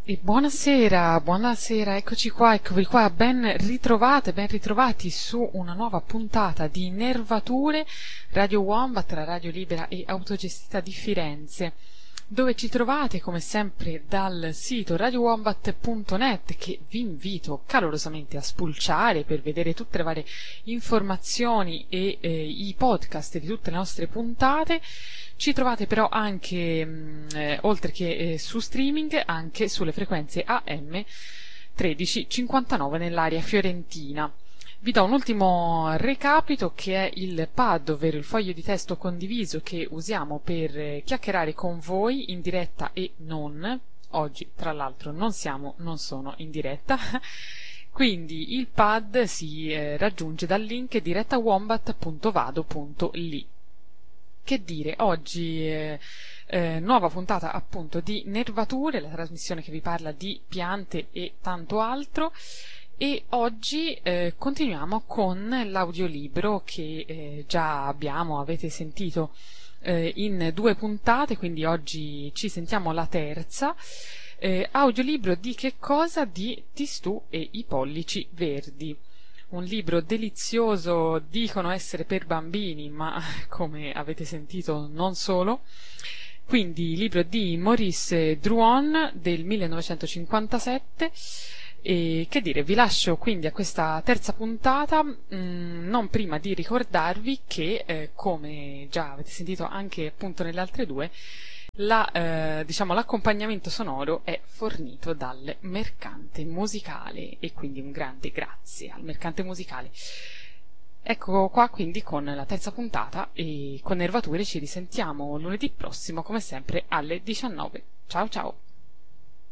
E buonasera, eccovi qua, ben ritrovate, ben ritrovati su una nuova puntata di Nervature, Radio Wombat, la radio libera e autogestita di Firenze, dove ci trovate come sempre dal sito radiowombat.net, che vi invito calorosamente a spulciare per vedere tutte le varie informazioni e i podcast di tutte le nostre puntate. Ci trovate però anche, oltre che su streaming, anche sulle frequenze AM 1359 nell'area fiorentina. Vi do un ultimo recapito, che è il pad, ovvero il foglio di testo condiviso che usiamo per chiacchierare con voi in diretta e non. Oggi, tra l'altro, non sono in diretta. Quindi il pad si raggiunge dal link direttawombat.vado.li. Che dire, oggi nuova puntata appunto di Nervature, la trasmissione che vi parla di piante e tanto altro, e oggi continuiamo con l'audiolibro che già avete sentito in 2 puntate, quindi oggi ci sentiamo la terza. Audiolibro di che cosa? Di Tistù e i pollici verdi. Un libro delizioso, dicono essere per bambini, ma come avete sentito non solo. Quindi libro di Maurice Druon del 1957. E che dire, vi lascio quindi a questa terza puntata, non prima di ricordarvi che, come già avete sentito anche appunto nelle altre 2, l'accompagnamento sonoro è fornito dal Mercante Musicale, e quindi un grande grazie al Mercante Musicale. Ecco qua quindi con la terza puntata, e con Nervature ci risentiamo lunedì prossimo come sempre alle 19. Ciao ciao!